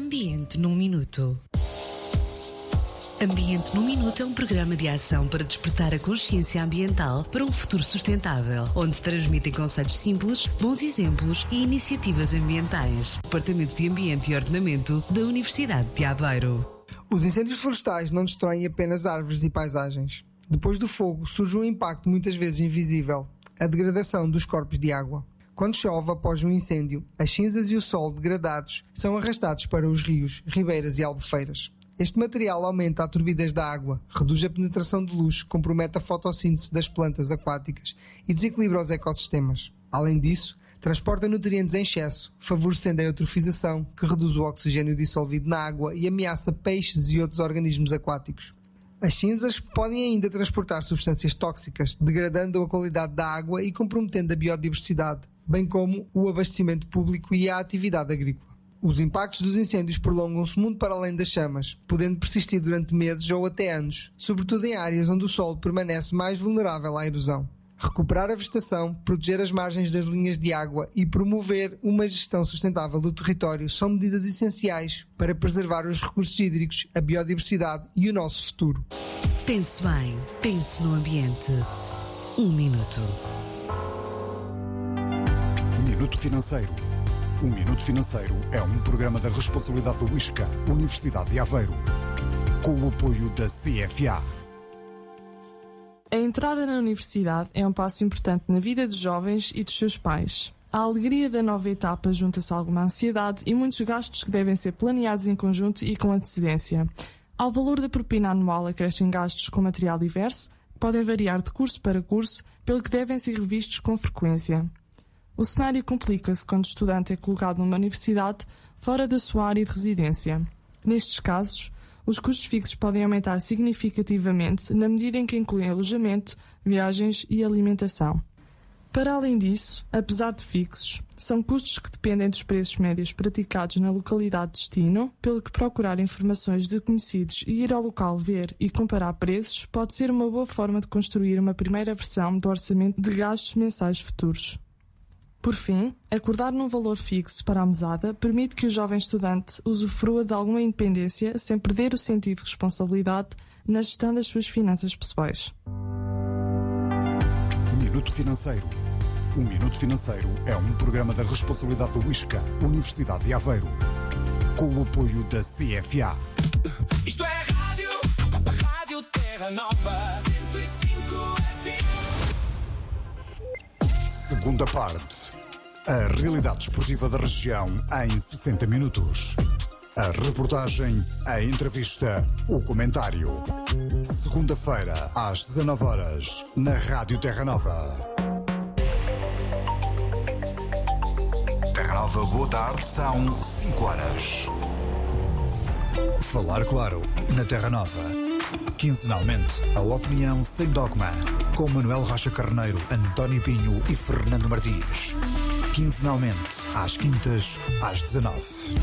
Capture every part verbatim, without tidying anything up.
Ambiente num Minuto. Ambiente num Minuto é um programa de ação para despertar a consciência ambiental para um futuro sustentável, onde se transmitem conceitos simples, bons exemplos e iniciativas ambientais. Departamento de Ambiente e Ordenamento da Universidade de Aveiro. Os incêndios florestais não destroem apenas árvores e paisagens. Depois do fogo surge um impacto muitas vezes invisível, a degradação dos corpos de água. Quando chove após um incêndio, as cinzas e o solo degradados são arrastados para os rios, ribeiras e albufeiras. Este material aumenta a turbidez da água, reduz a penetração de luz, compromete a fotossíntese das plantas aquáticas e desequilibra os ecossistemas. Além disso, transporta nutrientes em excesso, favorecendo a eutrofização, que reduz o oxigênio dissolvido na água e ameaça peixes e outros organismos aquáticos. As cinzas podem ainda transportar substâncias tóxicas, degradando a qualidade da água e comprometendo a biodiversidade, bem como o abastecimento público e a atividade agrícola. Os impactos dos incêndios prolongam-se muito para além das chamas, podendo persistir durante meses ou até anos, sobretudo em áreas onde o solo permanece mais vulnerável à erosão. Recuperar a vegetação, proteger as margens das linhas de água e promover uma gestão sustentável do território são medidas essenciais para preservar os recursos hídricos, a biodiversidade e o nosso futuro. Pense bem, pense no ambiente. Um minuto. Minuto Financeiro. O Minuto Financeiro é um programa da responsabilidade do ISCA, Universidade de Aveiro, com o apoio da C F A. A entrada na universidade é um passo importante na vida dos jovens e dos seus pais. À alegria da nova etapa junta-se alguma ansiedade e muitos gastos que devem ser planeados em conjunto e com antecedência. Ao valor da propina anual acrescem gastos com material diverso, que podem variar de curso para curso, pelo que devem ser revistos com frequência. O cenário complica-se quando o estudante é colocado numa universidade fora da sua área de residência. Nestes casos, os custos fixos podem aumentar significativamente na medida em que incluem alojamento, viagens e alimentação. Para além disso, apesar de fixos, são custos que dependem dos preços médios praticados na localidade de destino, pelo que procurar informações de conhecidos e ir ao local ver e comparar preços pode ser uma boa forma de construir uma primeira versão do orçamento de gastos mensais futuros. Por fim, acordar num valor fixo para a mesada permite que o jovem estudante usufrua de alguma independência sem perder o sentido de responsabilidade na gestão das suas finanças pessoais. Minuto Financeiro. O Minuto Financeiro é um programa da responsabilidade do ISCA, Universidade de Aveiro, com o apoio da C F A. Isto é rádio, Rádio Terra Nova. cento e cinco F M. Segunda parte. A realidade esportiva da região em sessenta minutos. A reportagem, a entrevista, o comentário. Segunda-feira, às dezanove horas, na Rádio Terra Nova. Terra Nova, boa tarde, são cinco horas. Falar claro, na Terra Nova. Quinzenalmente, a opinião sem dogma, com Manuel Rocha Carneiro, António Pinho e Fernando Martins. Quinzenalmente, às quintas, às dezanove.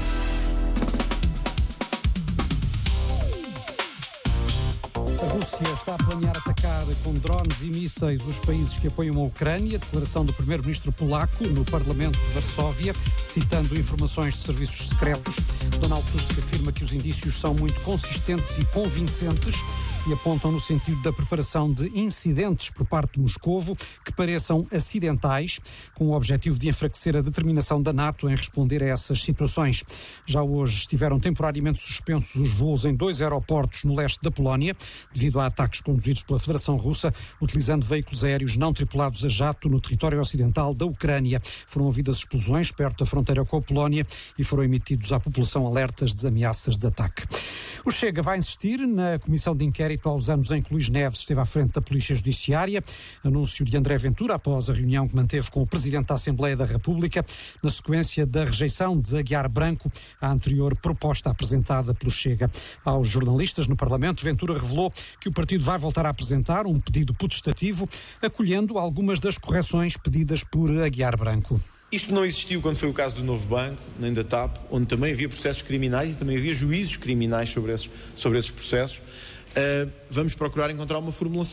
A Rússia está a planear atacar com drones e mísseis os países que apoiam a Ucrânia. Declaração do primeiro-ministro polaco no Parlamento de Varsóvia, citando informações de serviços secretos. Donald Tusk afirma que os indícios são muito consistentes e convincentes e apontam no sentido da preparação de incidentes por parte de Moscovo que pareçam acidentais, com o objetivo de enfraquecer a determinação da NATO em responder a essas situações. Já hoje estiveram temporariamente suspensos os voos em dois aeroportos no leste da Polónia, devido a ataques conduzidos pela Federação Russa, utilizando veículos aéreos não tripulados a jato no território ocidental da Ucrânia. Foram ouvidas explosões perto da fronteira com a Polónia e foram emitidos à população alertas de ameaças de ataque. O Chega vai insistir na comissão de inquérito aos anos em que Luís Neves esteve à frente da Polícia Judiciária. Anúncio de André Ventura após a reunião que manteve com o Presidente da Assembleia da República, na sequência da rejeição de Aguiar Branco à anterior proposta apresentada pelo Chega. Aos jornalistas no Parlamento, Ventura revelou que o partido vai voltar a apresentar um pedido potestativo, acolhendo algumas das correções pedidas por Aguiar Branco. Isto não existiu quando foi o caso do Novo Banco, nem da T A P, onde também havia processos criminais e também havia juízos criminais sobre esses, sobre esses processos. Uh, vamos procurar encontrar uma formulação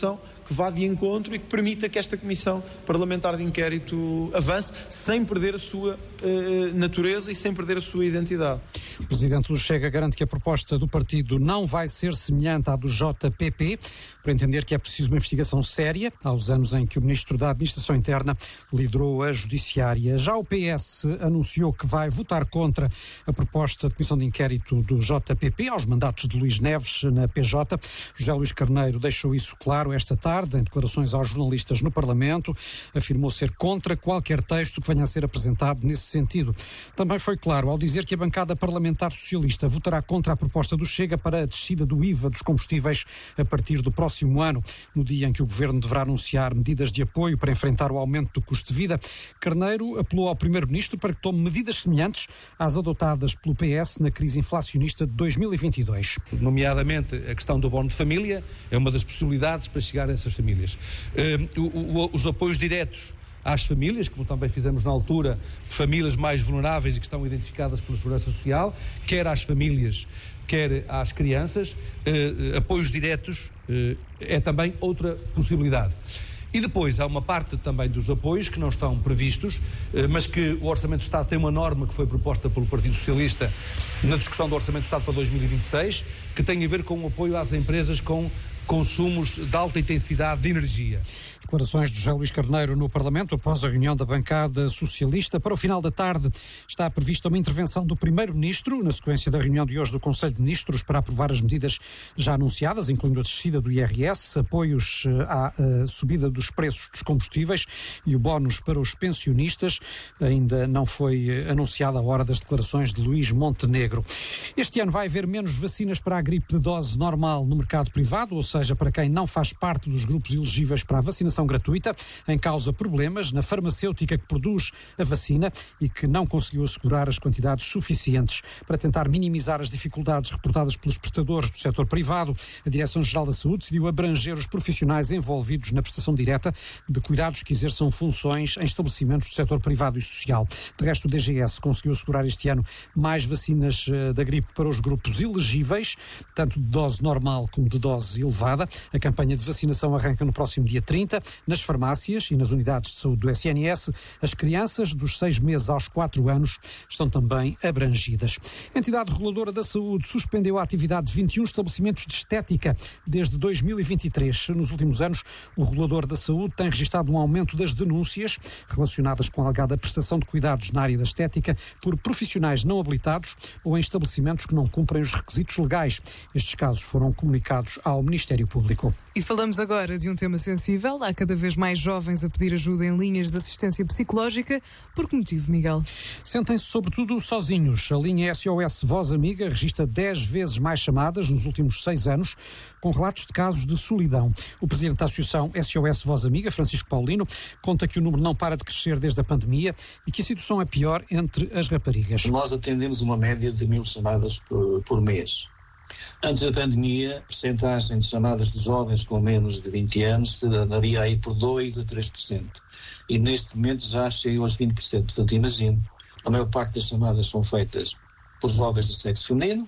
que vá de encontro e que permita que esta Comissão Parlamentar de Inquérito avance sem perder a sua uh, natureza e sem perder a sua identidade. O Presidente do Chega garante que a proposta do partido não vai ser semelhante à do J P P, por entender que é preciso uma investigação séria, aos anos em que o Ministro da Administração Interna liderou a Judiciária. Já o P S anunciou que vai votar contra a proposta de Comissão de Inquérito do J P P aos mandatos de Luís Neves na P J. José Luís Carneiro deixou isso claro esta tarde, em declarações aos jornalistas no Parlamento. Afirmou ser contra qualquer texto que venha a ser apresentado nesse sentido. Também foi claro ao dizer que a bancada parlamentar socialista votará contra a proposta do Chega para a descida do I V A dos combustíveis a partir do próximo ano, no dia em que o Governo deverá anunciar medidas de apoio para enfrentar o aumento do custo de vida. Carneiro apelou ao Primeiro-Ministro para que tome medidas semelhantes às adotadas pelo P S na crise inflacionista de dois mil e vinte e dois. Nomeadamente a questão do abono de família é uma das possibilidades para chegar a essas famílias. Uh, o, o, os apoios diretos às famílias, como também fizemos na altura, famílias mais vulneráveis e que estão identificadas pela Segurança Social, quer às famílias, quer às crianças, eh, apoios diretos eh, é também outra possibilidade. E depois há uma parte também dos apoios que não estão previstos, eh, mas que o Orçamento do Estado tem uma norma que foi proposta pelo Partido Socialista na discussão do Orçamento do Estado para dois mil e vinte e seis, que tem a ver com o apoio às empresas com consumos de alta intensidade de energia. Declarações de José Luís Carneiro no Parlamento após a reunião da bancada socialista. Para o final da tarde está prevista uma intervenção do Primeiro-Ministro na sequência da reunião de hoje do Conselho de Ministros para aprovar as medidas já anunciadas, incluindo a descida do I R S, apoios à uh, subida dos preços dos combustíveis e o bónus para os pensionistas. Ainda não foi uh, anunciada a hora das declarações de Luís Montenegro. Este ano vai haver menos vacinas para a gripe de dose normal no mercado privado, ou seja, para quem não faz parte dos grupos elegíveis para a vacinação gratuita. Em causa problemas na farmacêutica que produz a vacina e que não conseguiu assegurar as quantidades suficientes. Para tentar minimizar as dificuldades reportadas pelos prestadores do setor privado, a Direção-Geral da Saúde decidiu abranger os profissionais envolvidos na prestação direta de cuidados que exerçam funções em estabelecimentos do setor privado e social. De resto, o D G S conseguiu assegurar este ano mais vacinas uh, da gripe para os grupos elegíveis, tanto de dose normal como de dose elevada. A campanha de vacinação arranca no próximo dia trinta. Nas farmácias e nas unidades de saúde do S N S, as crianças dos seis meses aos quatro anos estão também abrangidas. A entidade reguladora da saúde suspendeu a atividade de vinte e um estabelecimentos de estética desde dois mil e vinte e três. Nos últimos anos, o regulador da saúde tem registrado um aumento das denúncias relacionadas com a alegada prestação de cuidados na área da estética por profissionais não habilitados ou em estabelecimentos que não cumprem os requisitos legais. Estes casos foram comunicados ao Ministério Público. E falamos agora de um tema sensível. Há cada vez mais jovens a pedir ajuda em linhas de assistência psicológica. Por que motivo, Miguel? Sentem-se sobretudo sozinhos. A linha S O S Voz Amiga registra dez vezes mais chamadas nos últimos seis anos, com relatos de casos de solidão. O presidente da Associação S O S Voz Amiga, Francisco Paulino, conta que o número não para de crescer desde a pandemia e que a situação é pior entre as raparigas. Nós atendemos uma média de mil chamadas por, por mês. Antes da pandemia, a percentagem de chamadas de jovens com menos de vinte anos andaria aí por dois a três por cento. E neste momento já chega aos vinte por cento. Portanto, imagino, a maior parte das chamadas são feitas por jovens do sexo feminino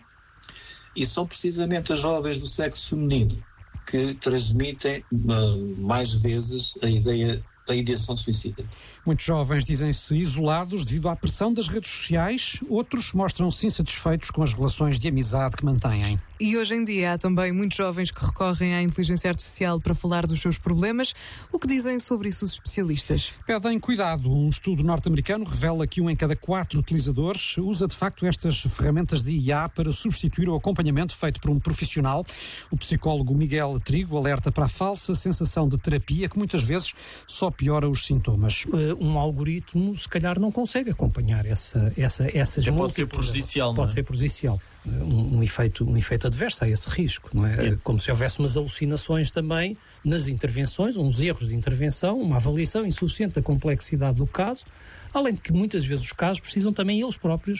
e são precisamente as jovens do sexo feminino que transmitem uh, mais vezes a ideia da ideação suicida. Muitos jovens dizem-se isolados devido à pressão das redes sociais, outros mostram-se insatisfeitos com as relações de amizade que mantêm. E hoje em dia há também muitos jovens que recorrem à inteligência artificial para falar dos seus problemas. O que dizem sobre isso os especialistas? Pedem cuidado. Um estudo norte-americano revela que um em cada quatro utilizadores usa de facto estas ferramentas de I A para substituir o acompanhamento feito por um profissional. O psicólogo Miguel Trigo alerta para a falsa sensação de terapia que muitas vezes só piora os sintomas. Um algoritmo se calhar não consegue acompanhar essa, essa, essas múltiplas... Pode ser prejudicial, não é? Pode ser prejudicial. Um, um, efeito, um efeito adverso a esse risco, não é? É? Como se houvesse umas alucinações também nas intervenções, uns erros de intervenção, uma avaliação insuficiente da complexidade do caso, além de que muitas vezes os casos precisam também eles próprios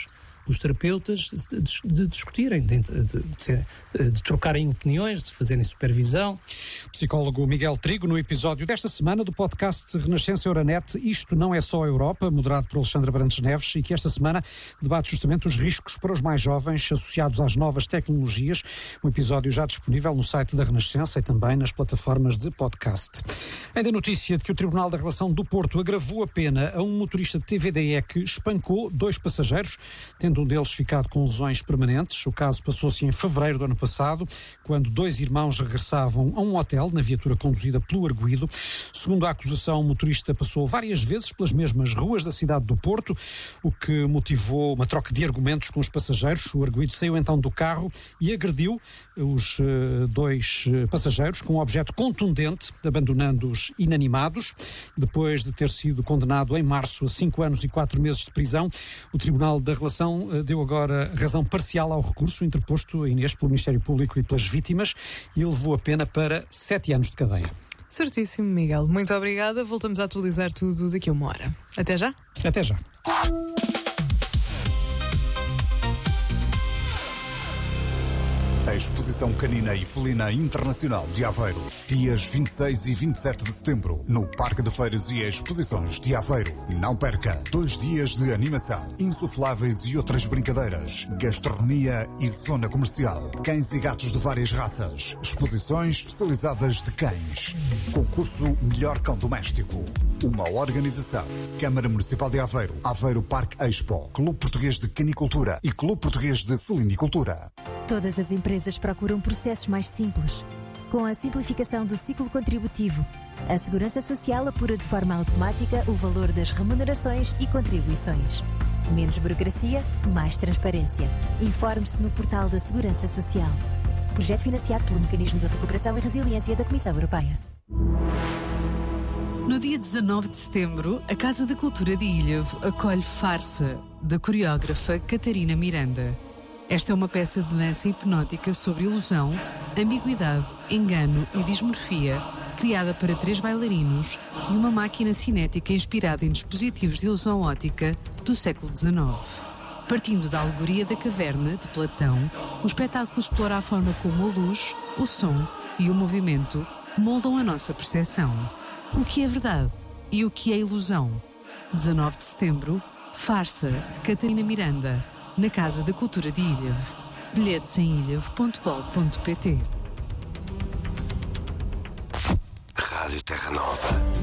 os terapeutas de, de, de discutirem, de, de, de, de trocarem opiniões, de fazerem supervisão. Psicólogo Miguel Trigo, no episódio desta semana do podcast Renascença Euronet, Isto Não É Só a Europa, moderado por Alexandra Brandes Neves, e que esta semana debate justamente os riscos para os mais jovens associados às novas tecnologias. Um episódio já disponível no site da Renascença e também nas plataformas de podcast. Ainda notícia de que o Tribunal da Relação do Porto agravou a pena a um motorista de T V D E que espancou dois passageiros, tendo um deles ficado com lesões permanentes. O caso passou-se em fevereiro do ano passado, quando dois irmãos regressavam a um hotel na viatura conduzida pelo arguido. Segundo a acusação, o motorista passou várias vezes pelas mesmas ruas da cidade do Porto, o que motivou uma troca de argumentos com os passageiros. O arguido saiu então do carro e agrediu os uh, dois uh, passageiros com um objeto contundente, abandonando-os inanimados. Depois de ter sido condenado em março a cinco anos e quatro meses de prisão, o Tribunal da Relação uh, deu agora razão parcial ao recurso interposto a Inês pelo Ministério Público e pelas vítimas e levou a pena para sete anos de cadeia. Certíssimo, Miguel. Muito obrigada. Voltamos a atualizar tudo daqui a uma hora. Até já. Até já. A Exposição Canina e Felina Internacional de Aveiro. Dias vinte e seis e vinte e sete de setembro, no Parque de Feiras e Exposições de Aveiro. Não perca. Dois dias de animação, insufláveis e outras brincadeiras, gastronomia e zona comercial. Cães e gatos de várias raças. Exposições especializadas de cães. Concurso Melhor Cão Doméstico. Uma organização. Câmara Municipal de Aveiro. Aveiro Parque Expo. Clube Português de Canicultura e Clube Português de Felinicultura. Todas as empresas procuram processos mais simples. Com a simplificação do ciclo contributivo, a Segurança Social apura de forma automática o valor das remunerações e contribuições. Menos burocracia, mais transparência. Informe-se no portal da Segurança Social. Projeto financiado pelo Mecanismo de Recuperação e Resiliência da Comissão Europeia. No dia dezanove de setembro, a Casa da Cultura de Ilhavo acolhe Farsa, da coreógrafa Catarina Miranda. Esta é uma peça de dança hipnótica sobre ilusão, ambiguidade, engano e dismorfia, criada para três bailarinos e uma máquina cinética inspirada em dispositivos de ilusão óptica do século dezenove. Partindo da alegoria da caverna, de Platão, o espetáculo explora a forma como a luz, o som e o movimento moldam a nossa percepção. O que é verdade e o que é ilusão? dezanove de setembro, Farsa, de Catarina Miranda, na Casa da Cultura de Ilhavo. Bilhetes em ilhavo ponto gov ponto pt. Rádio Terra Nova.